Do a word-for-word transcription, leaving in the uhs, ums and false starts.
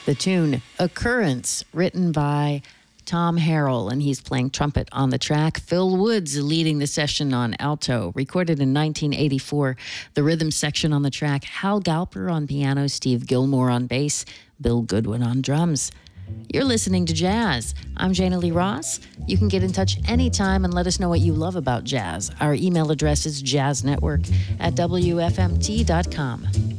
The tune, Occurrence, written by Tom Harrell, and he's playing trumpet on the track. Phil Woods leading the session on alto, recorded in nineteen eighty-four. The rhythm section on the track, Hal Galper on piano, Steve Gilmore on bass, Bill Goodwin on drums. You're listening to Jazz. I'm Jana Lee Ross. You can get in touch anytime and let us know what you love about jazz. Our email address is jazznetwork at W F M T dot com.